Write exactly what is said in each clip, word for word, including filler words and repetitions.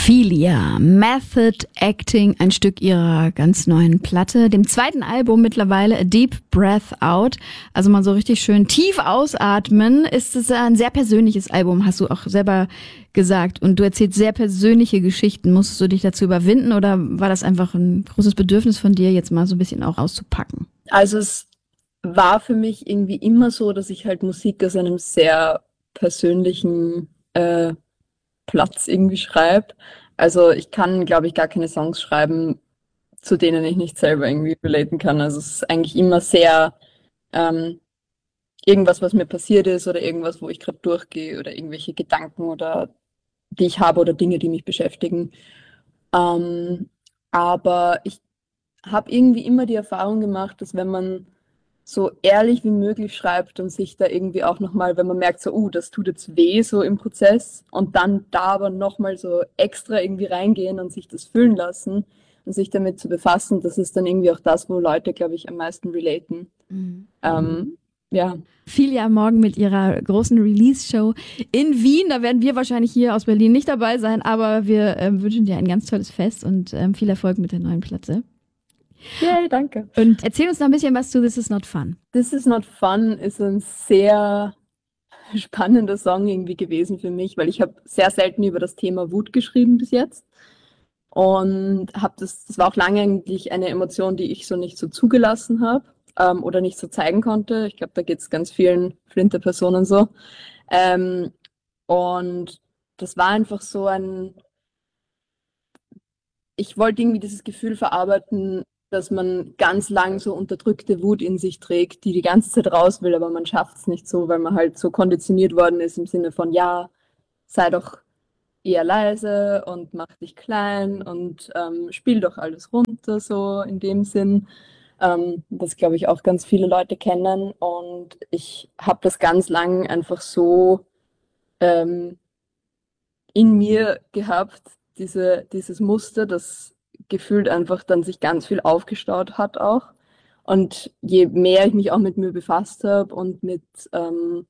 Ophelia, Method Acting, ein Stück ihrer ganz neuen Platte, dem zweiten Album mittlerweile, A Deep Breath Out. Also mal so richtig schön tief ausatmen. Ist es ein sehr persönliches Album, hast du auch selber gesagt. Und du erzählst sehr persönliche Geschichten. Musstest du dich dazu überwinden oder war das einfach ein großes Bedürfnis von dir, jetzt mal so ein bisschen auch auszupacken? Also es war für mich irgendwie immer so, dass ich halt Musik aus einem sehr persönlichen äh, Platz irgendwie schreibe. Also ich kann, glaube ich, gar keine Songs schreiben, zu denen ich nicht selber irgendwie relaten kann. Also es ist eigentlich immer sehr ähm, irgendwas, was mir passiert ist oder irgendwas, wo ich gerade durchgehe oder irgendwelche Gedanken oder die ich habe oder Dinge, die mich beschäftigen. Ähm, aber ich habe irgendwie immer die Erfahrung gemacht, dass wenn man so ehrlich wie möglich schreibt und sich da irgendwie auch nochmal, wenn man merkt, so, uh, das tut jetzt weh, so im Prozess, und dann da aber nochmal so extra irgendwie reingehen und sich das fühlen lassen und sich damit zu befassen, das ist dann irgendwie auch das, wo Leute, glaube ich, am meisten relaten. Mhm. Ähm, ja. Ophelia morgen mit ihrer großen Release-Show in Wien. Da werden wir wahrscheinlich hier aus Berlin nicht dabei sein, aber wir ähm, wünschen dir ein ganz tolles Fest und ähm, viel Erfolg mit der neuen Platte. Yay, danke. Und erzähl uns noch ein bisschen was zu This Is Not Fun. This Is Not Fun ist ein sehr spannender Song irgendwie gewesen für mich, weil ich habe sehr selten über das Thema Wut geschrieben bis jetzt. Und habe das, das war auch lange eigentlich eine Emotion, die ich so nicht so zugelassen habe ähm, oder nicht so zeigen konnte. Ich glaube, da geht es ganz vielen Flinter-Personen so. Ähm, und das war einfach so ein, ich wollte irgendwie dieses Gefühl verarbeiten, dass man ganz lang so unterdrückte Wut in sich trägt, die die ganze Zeit raus will, aber man schafft es nicht so, weil man halt so konditioniert worden ist im Sinne von, ja, sei doch eher leise und mach dich klein und ähm, spiel doch alles runter, so in dem Sinn. Ähm, das glaube ich auch ganz viele Leute kennen, und ich habe das ganz lang einfach so ähm, in mir gehabt, diese, dieses Muster, das gefühlt einfach dann sich ganz viel aufgestaut hat auch. Und je mehr ich mich auch mit mir befasst habe und mit, ähm,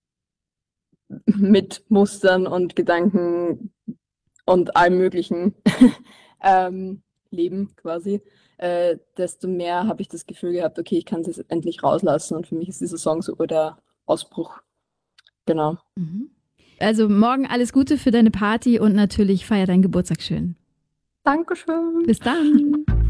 mit Mustern und Gedanken und allem möglichen ähm, Leben quasi, äh, desto mehr habe ich das Gefühl gehabt, okay, ich kann es jetzt endlich rauslassen, und für mich ist dieser Song so der Ausbruch. Genau. Mhm. Also morgen alles Gute für deine Party und natürlich feier deinen Geburtstag schön. Dankeschön. Bis dann.